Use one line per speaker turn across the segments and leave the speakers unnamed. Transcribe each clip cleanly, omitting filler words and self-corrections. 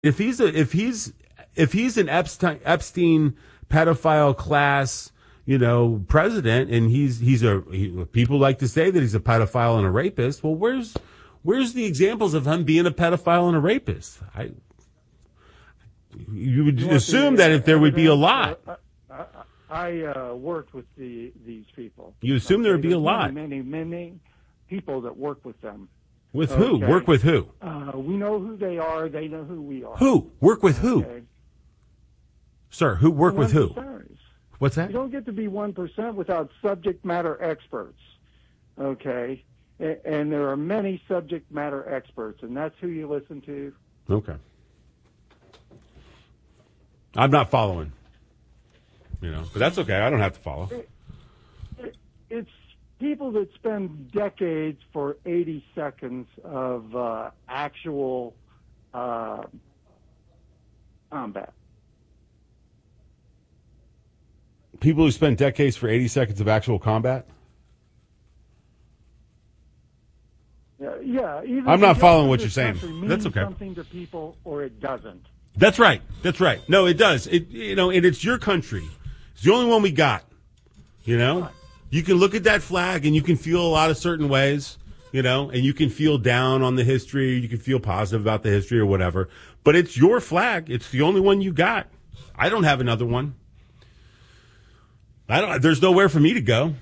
If he's an Epstein pedophile class, president, and people like to say that he's a pedophile and a rapist. Well, where's the examples of him being a pedophile and a rapist? You would assume that if there would be a lot.
I worked with these people.
You assume there would be a lot.
Many people that work with them.
With who? Work with who?
We know who they are. They know who we are.
Who? Work with who?
Okay.
Sir, who work with who? What's that?
You don't get to be 1% without subject matter experts. Okay? And there are many subject matter experts, and that's who you listen to.
Okay. I'm not following. But that's okay. I don't have to follow.
It's people that spend decades for 80 seconds of actual combat.
People who spend decades for 80 seconds of actual combat?
Yeah.
I'm not following what you're saying. That's okay.
Something to people, or it doesn't.
That's right. No, it does. And it's your country. It's the only one we got. You can look at that flag and you can feel a lot of certain ways, and you can feel down on the history. You can feel positive about the history or whatever. But it's your flag. It's the only one you got. I don't have another one. There's nowhere for me to go,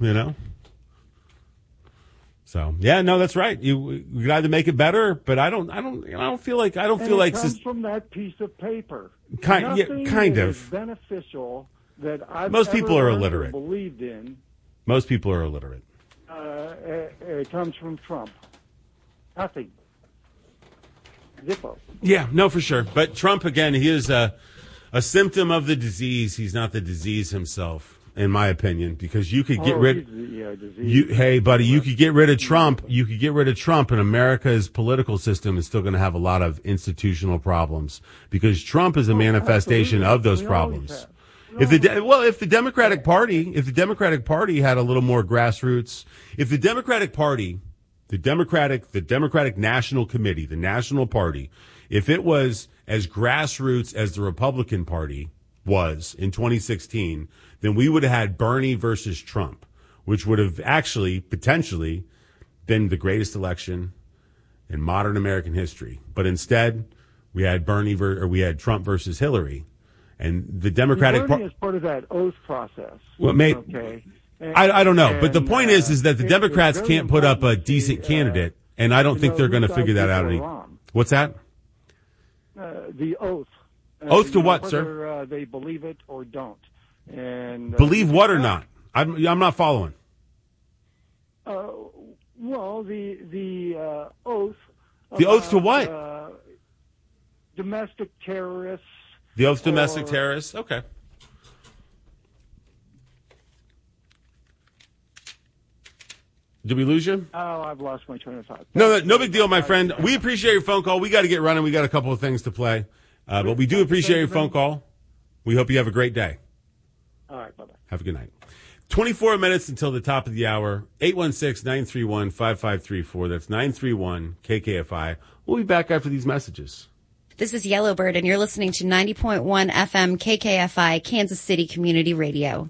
So yeah, no, that's right. We got to make it better, but I don't feel like
it comes from that piece of paper.
Kind of
beneficial that I've
most people are illiterate.
Believed in.
Most people are illiterate.
It comes from Trump. Nothing. Zippo.
Yeah, no, for sure. But Trump, again, he is a symptom of the disease. He's not the disease himself, in my opinion, because you could get rid. Hey, buddy, you could get rid of Trump. You could get rid of Trump, and America's political system is still going to have a lot of institutional problems because Trump is a manifestation of those problems. If the Democratic Party had a little more grassroots, if the Democratic Party, the Democratic National Committee, the National Party, if it was as grassroots as the Republican Party was in 2016, then we would have had Bernie versus Trump, which would have actually potentially been the greatest election in modern American history. But instead, we had Trump versus Hillary. And the Democratic Party
is part of that oath process.
Well,
okay.
I don't know, but the point is that the Democrats can't put up a decent candidate, and I don't think they're going to figure that out. What's that?
The oath.
Oath to what, sir?
Whether they believe it or don't. And
believe what or not? I'm not following.
Well, the oath.
The oath to what?
Domestic terrorists.
The oath to domestic terrorists? Okay. Did we lose you?
Oh, I've lost my train of thought.
No big deal, my friend. We appreciate your phone call. We got to get running. We got a couple of things to play. But we do appreciate your phone call. We hope you have a great day.
All right, bye-bye.
Have a good night. 24 minutes until the top of the hour. 816-931-5534. That's 931-KKFI. We'll be back after these messages.
This is Yellowbird, and you're listening to 90.1 FM KKFI, Kansas City Community Radio.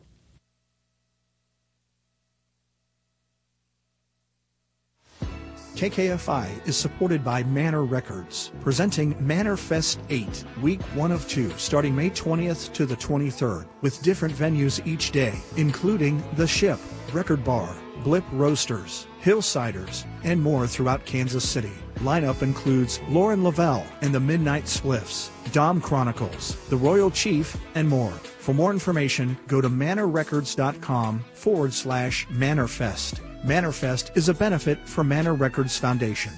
KKFI is supported by Manor Records, presenting Manor Fest 8, week 1 of 2, starting May 20th to the 23rd, with different venues each day, including The Ship, Record Bar, Blip Roasters, Hillsiders, and more throughout Kansas City. Lineup includes Lauren Lavelle and the Midnight Spliffs, Dom Chronicles, The Royal Chief, and more. For more information, go to manorrecords.com/Manorfest. Manorfest is a benefit for Manor Records Foundation.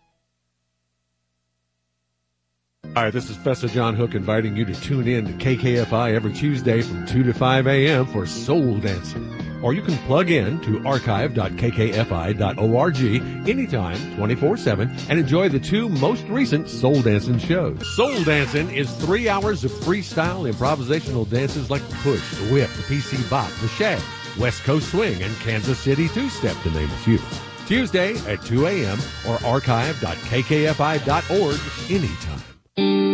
Hi, this is Fessa John Hook inviting you to tune in to KKFI every Tuesday from 2 to 5 a.m. for Soul Dancing. Or you can plug in to archive.kkfi.org anytime, 24/7, and enjoy the 2 most recent Soul Dancing shows. Soul Dancing is 3 hours of freestyle improvisational dances like the push, the whip, the PC bop, the shag, West Coast swing, and Kansas City two-step, to name a few. Tuesday at 2 a.m. or archive.kkfi.org anytime.